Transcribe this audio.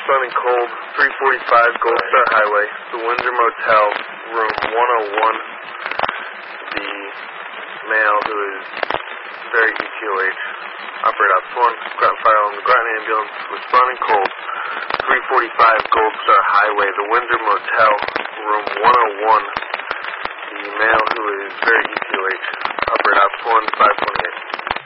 Running cold, 345 Gold Star Highway, the Windsor Motel, room 101. The male who is very ETOH. Operator Ops 1, ground fire on the ground ambulance, responding cold, 345 Gold Star Highway, the Windsor Motel, room 101. The male who is very ETOH. Operator Ops 1, 528.